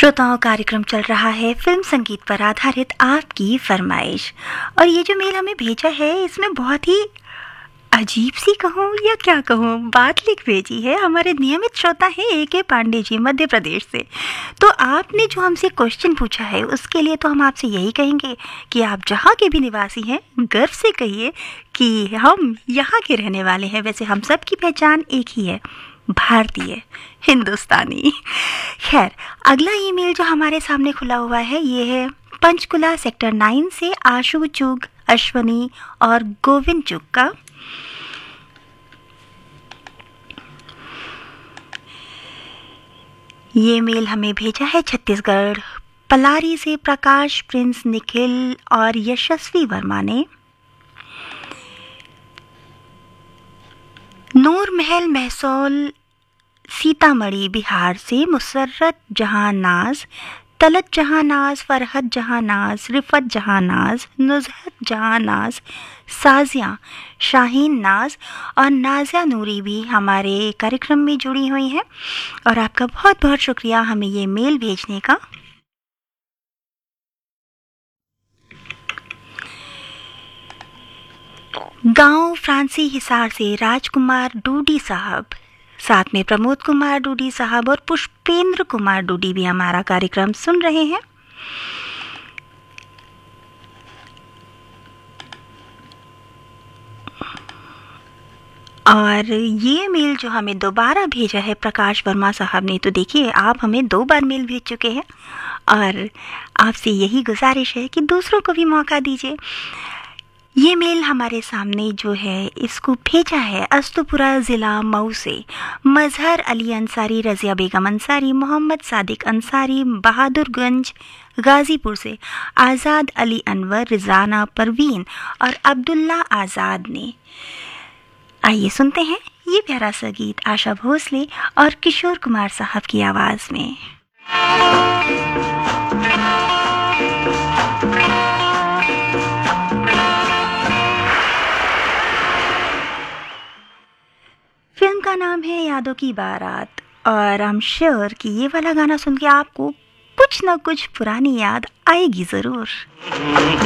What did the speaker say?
श्रोताओं, कार्यक्रम चल रहा है फिल्म संगीत पर आधारित आपकी फरमाइश। और ये जो मेल हमें भेजा है इसमें बहुत ही अजीब सी कहूँ या क्या कहूँ बात लिख भेजी है। हमारे नियमित श्रोता हैं AK पांडे जी, मध्य प्रदेश से। तो आपने जो हमसे क्वेश्चन पूछा है उसके लिए तो हम आपसे यही कहेंगे कि आप जहाँ के भी निवासी हैं गर्व से कहिए कि हम यहाँ के रहने वाले हैं। वैसे हम सब की पहचान एक ही है, भारतीय, हिंदुस्तानी। खैर, अगला ईमेल जो हमारे सामने खुला हुआ है ये है पंचकुला सेक्टर 9 से आशु चुग, अश्वनी और गोविंद चुग का। ये मेल हमें भेजा है छत्तीसगढ़ पलारी से प्रकाश, प्रिंस, निखिल और यशस्वी वर्मा ने। नूर महल महसौल सीतामढ़ी बिहार से मुसर्रत जहां नाज, तलत जहां नाज, फरहत जहां नाज, रिफत जहां नाज, नुजहत जहां नाज, साजिया शाहीन नाज और नाजिया नूरी भी हमारे कार्यक्रम में जुड़ी हुई हैं। और आपका बहुत बहुत शुक्रिया हमें ये मेल भेजने का। गांव फ्रांसी हिसार से राजकुमार डूडी साहब, साथ में प्रमोद कुमार डूडी साहब और पुष्पेंद्र कुमार डूडी भी हमारा कार्यक्रम सुन रहे हैं। और ये मेल जो हमें दोबारा भेजा है प्रकाश वर्मा साहब ने, तो देखिए आप हमें 2 बार मेल भेज चुके हैं और आपसे यही गुजारिश है कि दूसरों को भी मौका दीजिए। ये मेल हमारे सामने जो है इसको भेजा है अस्तुपुरा ज़िला मऊ से मजहर अली अंसारी, रज़िया बेगम अंसारी, मोहम्मद सादिक अंसारी, बहादुरगंज गाज़ीपुर से आज़ाद अली अनवर, रिज़ाना परवीन और अब्दुल्ला आज़ाद ने। आइए सुनते हैं ये प्यारा सा गीत आशा भोसले और किशोर कुमार साहब की आवाज़ में। फिल्म का नाम है यादों की बारात और आई एम श्योर कि ये वाला गाना सुन के आपको कुछ ना कुछ पुरानी याद आएगी ज़रूर।